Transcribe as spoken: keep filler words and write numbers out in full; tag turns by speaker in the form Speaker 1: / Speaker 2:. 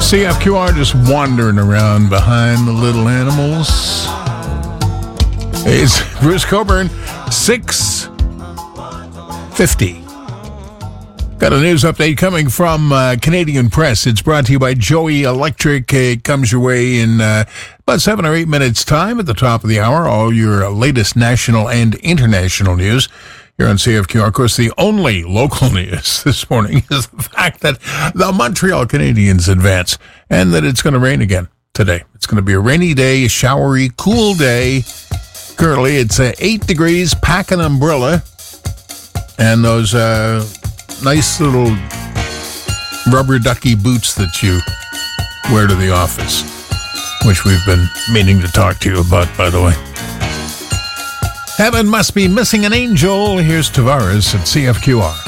Speaker 1: C F Q R just wandering around behind the little animals. It's Bruce Coburn, six fifty. Got a news update coming from uh, Canadian Press. It's brought to you by Joey Electric. It comes your way in uh, about seven or eight minutes' time at the top of the hour. All your latest national and international news here on C F Q R. Of course, the only local news this morning is the fact that the Montreal Canadiens advance and that it's going to rain again today. It's going to be a rainy day, a showery, cool day. Currently, it's uh, eight degrees. Pack an umbrella and those uh, nice little rubber ducky boots that you wear to the office, which we've been meaning to talk to you about, by the way. Heaven must be missing an angel. Here's Tavares at C F Q R.